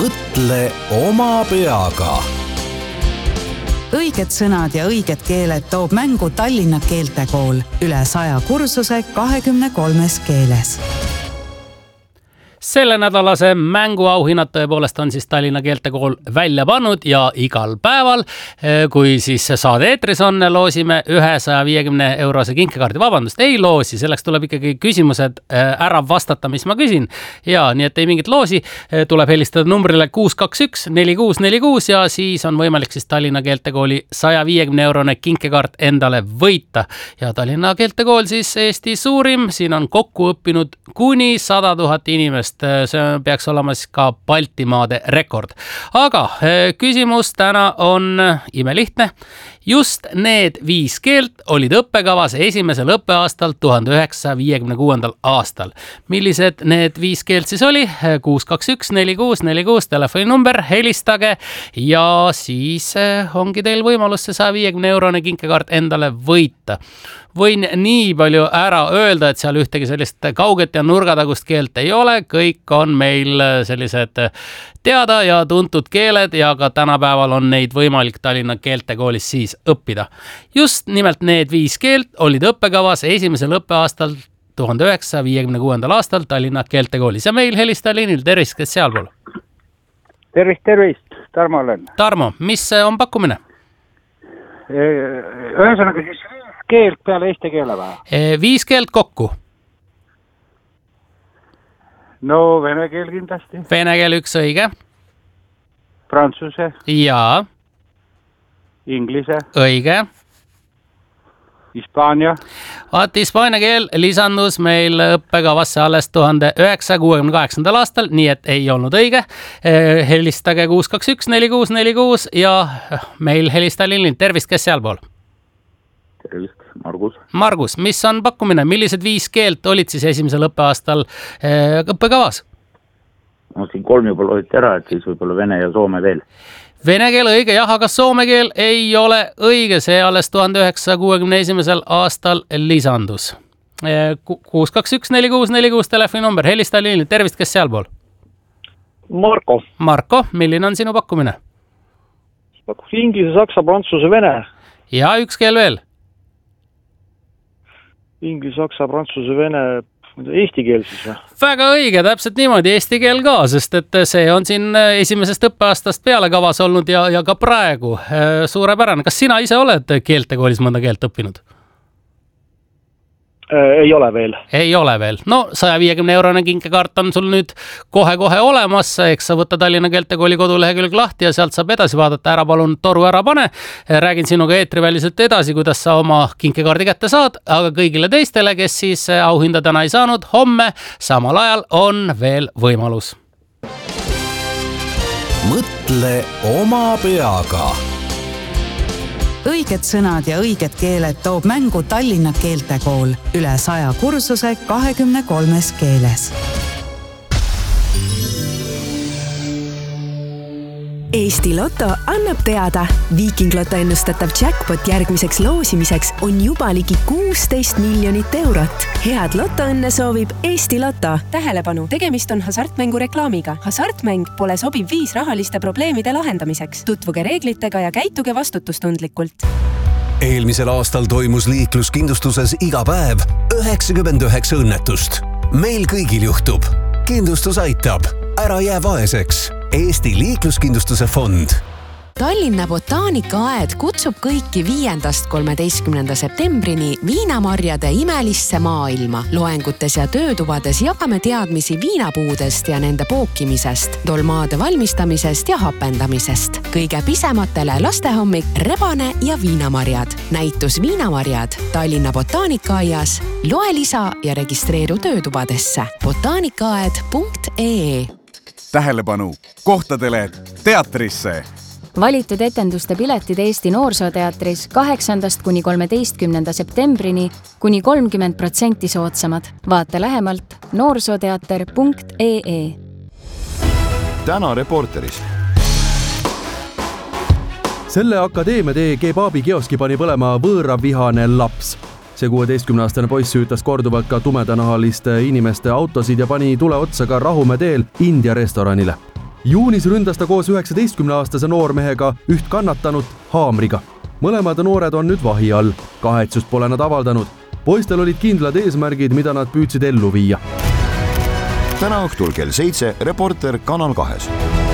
mõtle oma peaga. Õiged sõnad ja õiged keeled toob mängu Tallinna keeltekool. Üle 100 kursuse 23 keeles. Selle nädalase mänguauhinnad tõepoolest on siis Tallinna keeltekool välja pannud ja igal päeval, kui siis saade eetris on, loosime 150 eurose kinkekaardi. Vabandust, ei loosi, selleks tuleb ikkagi küsimused ära vastata, mis ma küsin. Ja nii, et ei mingit loosi, tuleb helistada numbrile 621 4646 ja siis on võimalik siis Tallinna keeltekooli 150 eurone kinkekaart endale võita. Ja Tallinna keeltekool siis Eesti suurim, siin on kokku õppinud kuni 100 000 inimest. See peaks olema siis ka Baltimaade rekord. Aga küsimus täna on imelihtne. Just need 5 keelt olid õppekavas esimesel õppeaastal 1956. aastal. Millised need 5 keelt siis oli? 621 4646 telefoninumber, helistage ja siis ongi teil võimalus see 150 eurone kinkekaart endale võita. Võin nii palju ära öelda, et seal ühtegi sellist kauget ja nurgatagust keelt ei ole. Kõik on meil sellised teada ja tuntud keeled ja ka tänapäeval on neid võimalik Tallinna keeltekoolis siis õppida. Just nimelt need 5 keelt olid õppekavas esimesel õppeaastal 1956. aastal Tallinna keeltekoolis. Ja meil helista liinil, tervist, kes sealpool? Tervist, Tarmo olen. Tarmo, mis on pakkumine? Ühesõnaga siis keelt peale eesti keele või? 5 keelt kokku. No vene keel kindlasti. Vene keel üks õige. Prantsuse. Jaa. Inglise. Õige. Hispaania. Vaat hispaania keel lisandus meil õppekavasse alles 1968. aastal, nii et ei olnud õige. Helistage 621 4646 ja meil helistajaliinil. Tervist, kes sealpool? Tervist, Margus. Margus, mis on pakkumine? Millised 5 keelt olid siis esimesel õppeaastal õppekavas? No siin 3 juba loeti ära, et siis võib-olla vene ja soome veel. Vene keel õige, jah, aga soome keel ei ole õige, see alles 1961. aastal lisandus. 621 4646 telefoninumber, helistajaliinil. Tervist, kes sealpool? Marko. Marko, milline on sinu pakkumine? Pakus inglise, saksa, prantsuse, vene. Ja üks keel veel. Inglise, saksa, prantsuse, vene, eesti keel siis või? Väga õige, täpselt niimoodi, eesti keel ka, sest et see on siin esimesest õppeaastast peale kavas olnud ja ka praegu. Suurepärane. Kas sina ise oled keeltekoolis mõnda keelt õppinud? Ei ole veel. Ei ole veel. No 150 eurone kinkekaart on sul nüüd kohe-kohe olemas, eks sa võtta Tallinna keeltekooli kodulehekülg lahti ja sealt saab edasi vaadata. Ära palun toru ära pane. Räägin sinuga eetriväliselt edasi, kuidas sa oma kinkekaardi kätte saad, aga kõigile teistele, kes siis auhinda täna ei saanud, homme samal ajal on veel võimalus. Mõtle oma peaga. Õiged sõnad ja õiged keeled toob mängu Tallinna keeltekool. Üle 100 kursuse 23 keeles. Eesti Lotto annab teada. Viiking Lotto ennustatav jackpot järgmiseks loosimiseks on juba ligi 16 miljonit eurot. Head lotoõnne soovib Eesti Lotto. Tähelepanu, tegemist on hasartmängu reklaamiga. Hasartmäng pole sobiv viis rahaliste probleemide lahendamiseks. Tutvuge reeglitega ja käituge vastutustundlikult. Eelmisel aastal toimus liikluskindlustuses iga päev 99 õnnetust. Meil kõigil juhtub. Kindlustus aitab. Ära jää vaeseks. Eesti liikluskindlustuse fond. Tallinna botaanikaaed kutsub kõiki 5.–13. septembrini viinamarjade imelisse maailma. Loengutes ja töötubades jagame teadmisi viinapuudest ja nende pookimisest, dolmaade valmistamisest ja hapendamisest. Kõige pisematele lastehommik, rebane ja viinamarjad. Näitus Viinamarjad Tallinna botaanikaaias. Loe lisa ja registreeru töötubadesse. botaanikaaed.ee. Tähelepanu kohtadele teatrisse! Valitud etenduste piletid Eesti Noorsooteatris 8. kuni 13. septembrini kuni 30% soodsamad. Vaata lähemalt noorsooteater.ee. Täna Reporteris. Selle akadeemia tee kebaabi kioski pani põlema võõravihane laps. See 16-aastane poiss süütas korduvalt ka tumedanahaliste inimeste autosid ja pani tule otsa ka Rahumäe teel India restoranile. Juunis ründas ta koos 19-aastase noormehega üht kannatanut haamriga. Mõlemad noored on nüüd vahi all. Kahetsust pole nad avaldanud. Poistel olid kindlad eesmärgid, mida nad püüdsid ellu viia. Täna õhtul kell 7 Reporter Kanal 2.